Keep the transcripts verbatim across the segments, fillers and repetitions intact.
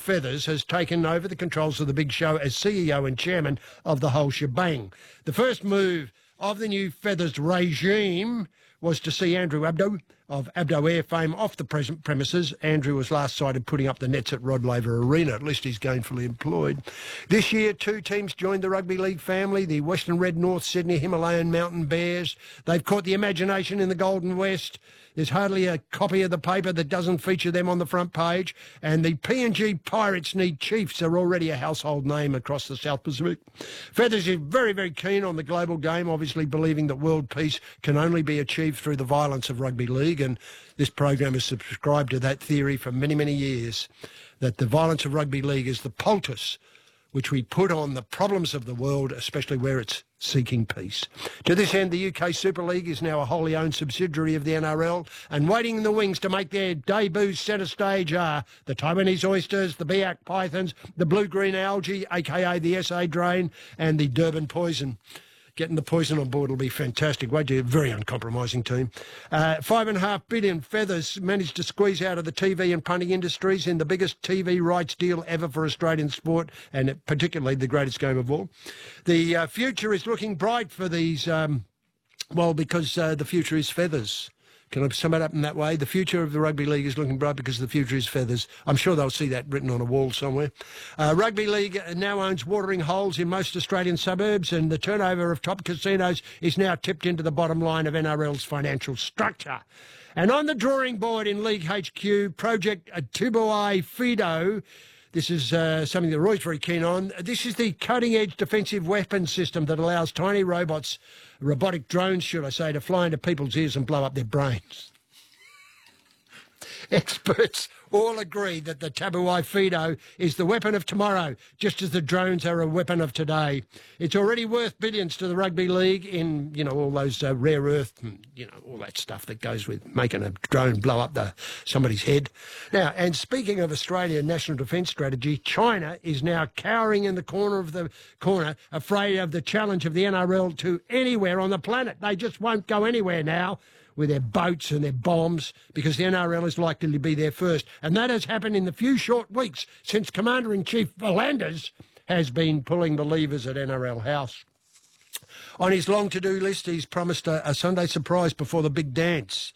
Feathers has taken over the controls of the big show as C E O and chairman of the whole shebang. The first move of the new Feathers regime was to see Andrew Abdo of Abdo Air fame off the present premises. Andrew was last sighted putting up the nets at Rod Laver Arena. At least he's gainfully employed. This year, two teams joined the rugby league family, the Western Red North Sydney Himalayan Mountain Bears. They've caught the imagination in the Golden West. There's hardly a copy of the paper that doesn't feature them on the front page. And the P N G Pirates Need Chiefs are already a household name across the South Pacific. Feathers is very, very keen on the global game, obviously believing that world peace can only be achieved through the violence of rugby league. And this program has subscribed to that theory for many, many years, that the violence of rugby league is the poultice which we put on the problems of the world, especially where it's seeking peace. To this end, the U K Super League is now a wholly owned subsidiary of the N R L, and waiting in the wings to make their debuts centre stage are the Taiwanese Oysters, the Biak Pythons, the Blue-Green Algae, a k a the S A Drain, and the Durban Poison. Getting the Poison on board will be fantastic. Won't you? A very uncompromising team. Uh, five and a half billion Feathers managed to squeeze out of the T V and punting industries in the biggest T V rights deal ever for Australian sport, and particularly the greatest game of all. The uh, future is looking bright for these, um, well, because uh, the future is Feathers. Can I sum it up in that way? The future of the rugby league is looking bright because the future is Feathers. I'm sure they'll see that written on a wall somewhere. Uh, rugby league now owns watering holes in most Australian suburbs, and the turnover of top casinos is now tipped into the bottom line of N R L's financial structure. And on the drawing board in League H Q, Project Tubuai Fido. This is uh, something that Roy's very keen on. This is the cutting-edge defensive weapon system that allows tiny robots, robotic drones, should I say, to fly into people's ears and blow up their brains. Experts all agree that the Tubuai Fido is the weapon of tomorrow, just as the drones are a weapon of today. It's already worth billions to the rugby league in, you know, all those uh, rare earth, and, you know, all that stuff that goes with making a drone blow up the, somebody's head. Now, and speaking of Australian national defence strategy, China is now cowering in the corner of the corner, afraid of the challenge of the N R L to anywhere on the planet. They just won't go anywhere now with their boats and their bombs, because the N R L is likely to be there first. And that has happened in the few short weeks since Commander-in-Chief Volanders has been pulling the levers at N R L House. On his long to-do list, he's promised a, a Sunday surprise before the big dance.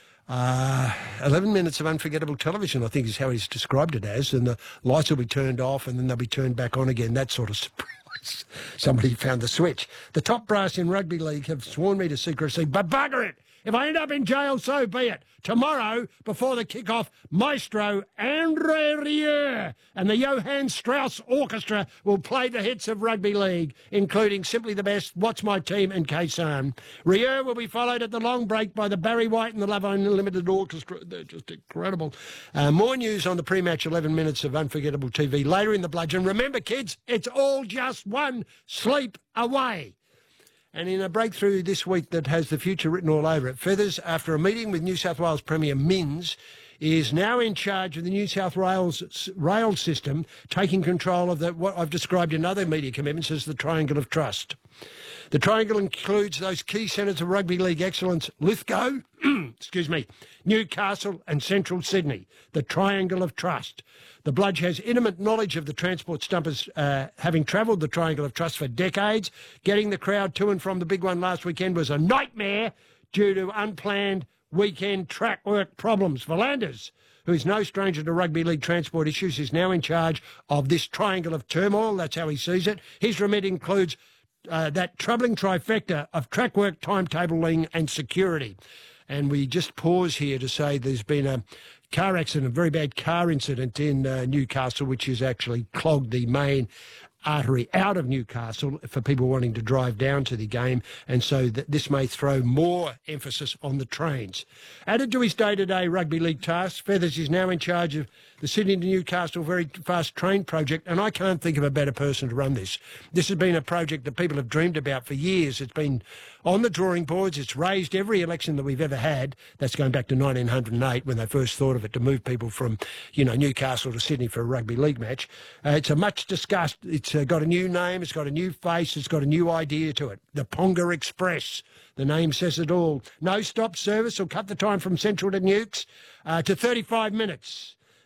Uh, eleven minutes of unforgettable television, I think, is how he's described it as, and the lights will be turned off and then they'll be turned back on again, that sort of surprise. Somebody found the switch. The top brass in rugby league have sworn me to secrecy, but bugger it! If I end up in jail, so be it. Tomorrow, before the kick-off, Maestro Andre Rieu and the Johann Strauss Orchestra will play the hits of rugby league, including Simply the Best, What's My Team and K-San. Rieu will be followed at the long break by the Barry White and the Love Unlimited Orchestra. They're just incredible. Uh, more news on the pre-match eleven minutes of unforgettable T V later in the bludgeon. Remember, kids, it's all just one sleep away. And in a breakthrough this week that has the future written all over it, Feathers, after a meeting with New South Wales Premier Minns, is now in charge of the New South Wales rail system, taking control of the, what I've described in other media commitments as the Triangle of Trust. The triangle includes those key centres of rugby league excellence, Lithgow, excuse me, Newcastle and Central Sydney, the Triangle of Trust. The Bludge has intimate knowledge of the transport stumpers, uh, having travelled the Triangle of Trust for decades. Getting the crowd to and from the big one last weekend was a nightmare due to unplanned weekend track work problems. Volanders, who is no stranger to rugby league transport issues, is now in charge of this triangle of turmoil. That's how he sees it. His remit includes Uh, that troubling trifecta of track work, timetabling and security. And we just pause here to say there's been a car accident, a very bad car incident in uh, Newcastle, which has actually clogged the main artery out of Newcastle for people wanting to drive down to the game, and so that this may throw more emphasis on the trains. Added to his day-to-day rugby league tasks, Feathers is now in charge of the Sydney to Newcastle very fast train project, and I can't think of a better person to run this. This has been a project that people have dreamed about for years. It's been on the drawing boards. It's raised every election that we've ever had. That's going back to nineteen oh eight when they first thought of it, to move people from, you know, Newcastle to Sydney for a rugby league match. Uh, it's a much discussed, it's uh, got a new name, it's got a new face, it's got a new idea to it. The Ponga Express. The name says it all. No stop service will cut the time from Central to Nukes uh, to thirty-five minutes.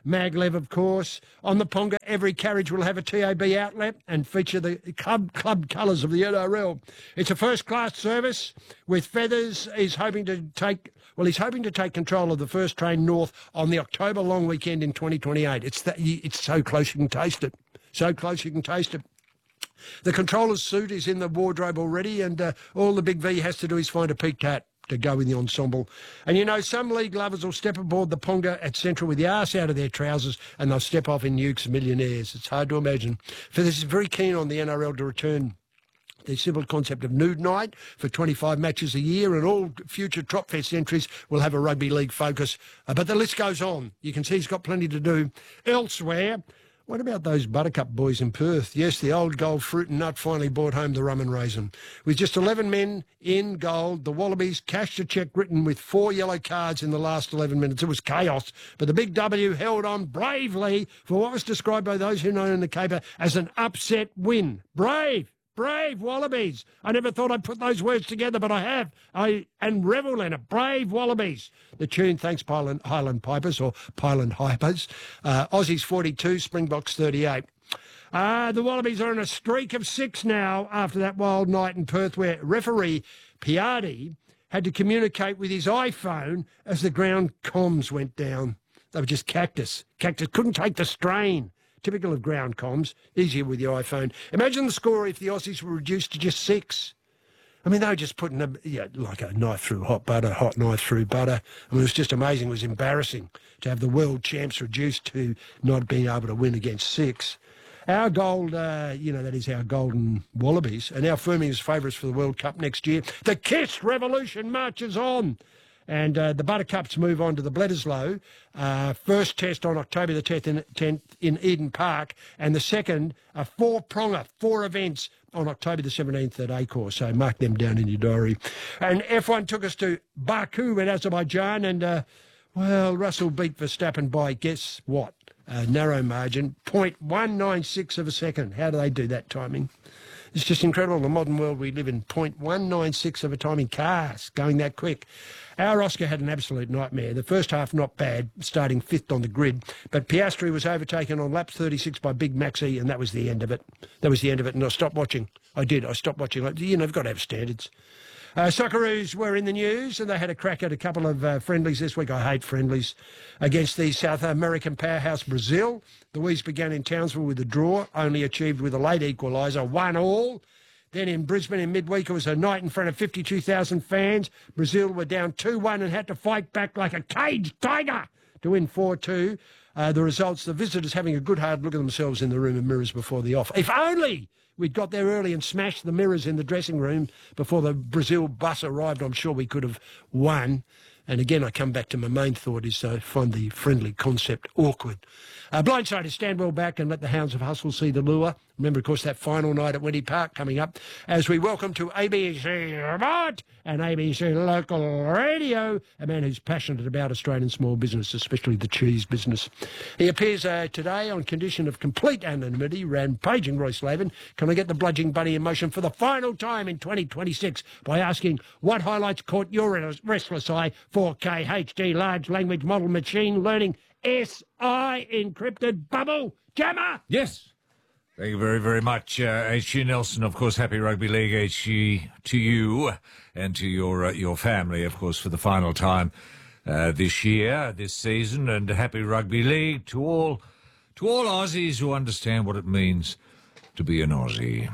Maglev, of course. On the Ponga, every carriage will have a T A B outlet and feature the club, club colours of the N R L. It's a first-class service with Feathers. He's hoping to take... Well, he's hoping to take control of the first train north on the October long weekend in twenty twenty-eight. It's that, it's so close you can taste it. So close you can taste it. The controller's suit is in the wardrobe already, and uh, all the Big V has to do is find a peaked hat to go in the ensemble. And, you know, some league lovers will step aboard the Ponga at Central with the arse out of their trousers, and they'll step off in Nukes Millionaires. It's hard to imagine. Feathers is very keen on the N R L to return the simple concept of nude night for twenty-five matches a year, and all future Tropfest entries will have a rugby league focus. Uh, but the list goes on. You can see he's got plenty to do elsewhere. What about those Buttercup boys in Perth? Yes, the old gold fruit and nut finally brought home the rum and raisin. With just eleven men in gold, the Wallabies cashed a cheque written with four yellow cards in the last eleven minutes. It was chaos, but the Big W held on bravely for what was described by those who know in the caper as an upset win. Brave! Brave Wallabies. I never thought I'd put those words together, but I have. I and revel in it. Brave Wallabies. The tune, thanks Highland, Highland Pipers, or Highland Hypers. Uh, Aussies forty-two, Springboks thirty-eight. Uh, the Wallabies are on a streak of six now after that wild night in Perth where referee Piardi had to communicate with his iPhone as the ground comms went down. They were just cactus. Cactus couldn't take the strain. Typical of ground comms, easier with your iPhone. Imagine the score if the Aussies were reduced to just six. I mean, they were just putting a, yeah, like a knife through hot butter, hot knife through butter. I mean, it was just amazing. It was embarrassing to have the world champs reduced to not being able to win against six. Our gold, uh, you know, that is our golden Wallabies, are now firming as favourites for the World Cup next year. The Kiss revolution marches on. And uh, the Buttercups move on to the Bledisloe. Uh, first test on October the tenth in, tenth in Eden Park. And the second, a four-pronger, four events on October the seventeenth at Acor. So mark them down in your diary. And F one took us to Baku in Azerbaijan. And, uh, well, Russell beat Verstappen by, guess what? A narrow margin, zero point one nine six of a second. How do they do that timing? It's just incredible, the modern world we live in. zero point one nine six of a time in cars, going that quick. Our Oscar had an absolute nightmare. The first half not bad, starting fifth on the grid, but Piastri was overtaken on lap thirty-six by Big Maxi, and that was the end of it. That was the end of it, and I stopped watching. I did, I stopped watching. You know, you've got to have standards. Uh, Socceroos were in the news, and they had a crack at a couple of uh, friendlies this week. I hate friendlies. Against the South American powerhouse Brazil. The Wees began in Townsville with a draw, only achieved with a late equaliser, one all. Then in Brisbane in midweek, it was a night in front of fifty-two thousand fans. Brazil were down two one and had to fight back like a caged tiger to win four two. Uh, the results, the visitors having a good hard look at themselves in the room of mirrors before the off. If only we'd got there early and smashed the mirrors in the dressing room before the Brazil bus arrived, I'm sure we could have won. And again, I come back to my main thought is I find the friendly concept awkward. Uh, Blindsiders, stand well back and let the hounds of hustle see the lure. Remember, of course, that final night at Wendy Park coming up as we welcome to A B C Vermont and A B C Local Radio, a man who's passionate about Australian small business, especially the cheese business. He appears uh, today on condition of complete anonymity, rampaging Royce Lavin. Can I get the bludging bunny in motion for the final time in twenty twenty-six by asking what highlights caught your restless eye? four K H D large language model machine learning S I encrypted bubble jammer. Yes. Thank you very, very much, uh, H G Nelson. Of course, happy Rugby League, H G, to you and to your uh, your family, of course, for the final time uh, this year, this season, and happy Rugby League to all to all Aussies who understand what it means to be an Aussie.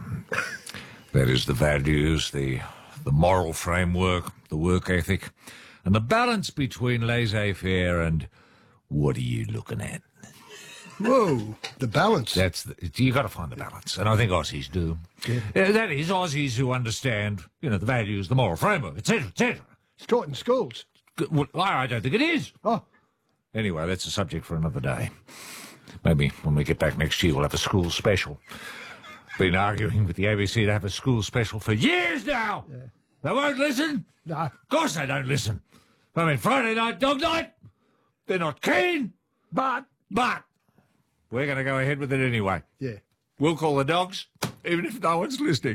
That is the values, the the moral framework, the work ethic, and the balance between laissez-faire and what are you looking at? Whoa, the balance. That's the, you got to find the balance, and I think Aussies do. Yeah. Uh, that is Aussies who understand, you know, the values, the moral framework, et cetera, et cetera. It's taught in schools. Well, I don't think it is. Oh. Anyway, that's a subject for another day. Maybe when we get back next year, we'll have a school special. Been arguing with the A B C to have a school special for years now. Yeah. They won't listen. No. Of course they don't listen. I mean, Friday night, dog night. They're not keen. But, but. We're going to go ahead with it anyway. Yeah. We'll call the dogs, even if no one's listening.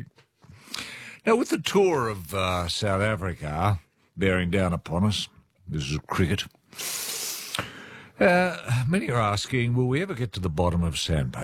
Now, with the tour of uh, South Africa bearing down upon us, this is cricket, Uh, many are asking, will we ever get to the bottom of sandpaper?